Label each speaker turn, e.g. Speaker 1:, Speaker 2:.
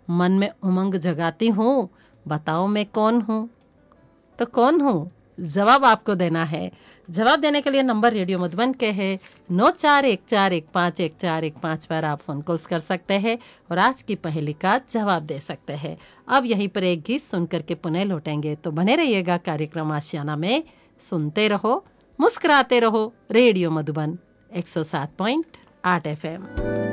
Speaker 1: मन में उमंग जगाती हूँ, बताओ मैं कौन हूँ। तो कौन हूँ, जवाब आपको देना है। जवाब देने के लिए नंबर रेडियो मधुबन के है 9414151415 पर आप फोन कॉल्स कर सकते हैं और आज की पहेली का जवाब दे सकते हैं। अब यहीं पर एक गीत सुनकर के पुनः लौटेंगे, तो बने रहिएगा कार्यक्रम आशियाना में। सुनते रहो, मुस्कुराते रहो, रेडियो मधुबन 107.8 FM।